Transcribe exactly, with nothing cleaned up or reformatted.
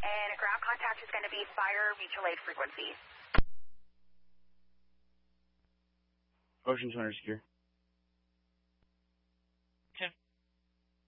and a ground contact is going to be fire mutual aid frequency. Ocean two hundred secure.